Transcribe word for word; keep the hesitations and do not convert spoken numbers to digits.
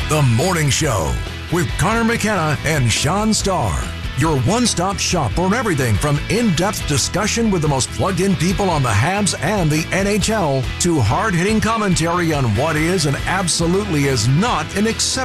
The Morning Show with Connor McKenna and Sean Starr. Your one-stop shop for everything from in-depth discussion with the most plugged-in people on the Habs and the N H L to hard-hitting commentary on what is and absolutely is not an exception.